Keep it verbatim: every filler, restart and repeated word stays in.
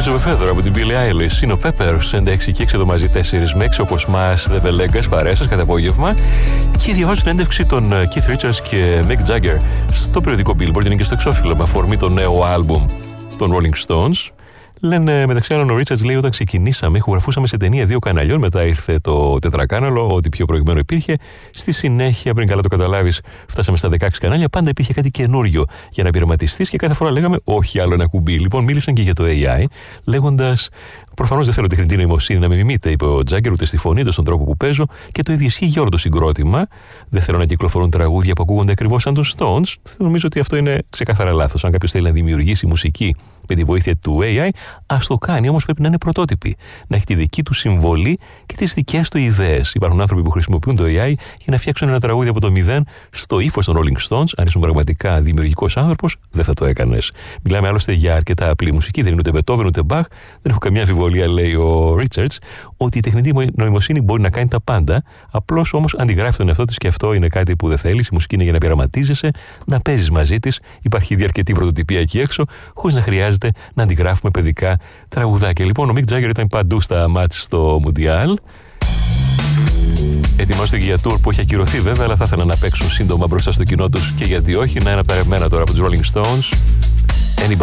Birds of a Feather από την Billie Eilish. Είναι ο Peppers, εντάξει και έξω εδώ μαζί τέσσερις με έξι, όπως μας The Velegas, παρέα σας, κατά απόγευμα. Και διαβάζω την έντευξη των Keith Richards και Mick Jagger στο περιοδικό Billboard, είναι και στο εξώφυλλο, με αφορμή το νέο άλμπουμ των Rolling Stones. Λένε μεταξύ άλλων ο Richards λέει: όταν ξεκινήσαμε, ηχογραφούσαμε σε ταινία δύο καναλιών. Μετά ήρθε το τετρακάναλο, ό,τι πιο προηγμένο υπήρχε. Στη συνέχεια, πριν καλά το καταλάβεις, φτάσαμε στα δεκαέξι κανάλια. Πάντα υπήρχε κάτι καινούριο για να πειραματιστείς και κάθε φορά λέγαμε: όχι άλλο ένα κουμπί. Λοιπόν, μίλησαν και για το έι άι, λέγοντας: προφανώς δεν θέλω τεχνητή νοημοσύνη να με μιμείτε, είπε ο Τζάγκερ, ούτε στη φωνή, ούτε στον τρόπο που παίζω. Και το ίδιο ισχύει για όλο το συγκρότημα. Δεν θέλω να κυκλοφορούν τραγούδια που ακούγονται ακριβώς σαν τους Stones. Νομίζω ότι αυτό είναι ξεκάθαρα λάθος. Αν κάποιος θέλει να δημιουργήσει μουσική με τη βοήθεια του έι άι, ας το κάνει, όμως πρέπει να είναι πρωτότυπη. Να έχει τη δική του συμβολή και τις δικές του ιδέες. Υπάρχουν άνθρωποι που χρησιμοποιούν το έι άι για να φτιάξουν ένα τραγούδι από το μηδέν στο ύφος των Rolling Stones. Αν ήσουν πραγματικά δημιουργικός άνθρωπος, δεν θα το έκανες. Μιλάμε άλλωστε για αρκετά απλή μουσική, δεν είναι ούτε Μπετόβεν ούτε Μπαχ. Δεν έχω καμία αμφιβολία, λέει ο Richards, ότι η τεχνητή νοημοσύνη μπορεί να κάνει τα πάντα. Απλώς όμως αντιγράφει τον εαυτό της και αυτό είναι κάτι που δεν θέλεις. Η μουσική είναι για να πειραματίζεσαι, να παίζεις μαζί της. Υπάρχει ήδη αρκετή πρωτοτυπία εκεί έξω, χωρίς να χρειάζεται να αντιγράφουμε παιδικά τραγουδάκια. Λοιπόν, ο Mick Jagger ήταν παντού στα μάτς στο Μουντιάλ. Ετοιμάζονται και για tour που έχει ακυρωθεί βέβαια, αλλά θα ήθελα να παίξουν σύντομα μπροστά στο κοινό τους και γιατί όχι. Να είναι από τα ρευμένα τώρα από τους Rolling Stones. Anybody